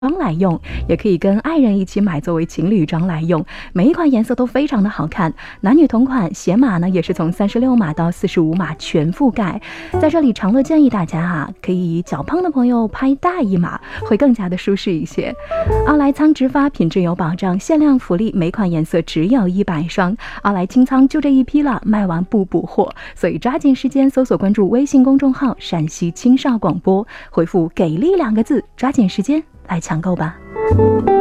装来用，也可以跟爱人一起买作为情侣装来用。每一款颜色都非常的好看，男女同款，鞋码呢也是从36码到45码全覆盖。在这里长乐建议大家可以较胖的朋友拍大一码，会更加的舒适一些。奥莱苍直发品质有保障，限量福利，每款颜色只有100双。奥莱清仓就这一批了，卖完不补货，所以抓紧时间搜索关注微信公众号陕西青少广播，回复给力2个字，抓紧时间来抢购吧。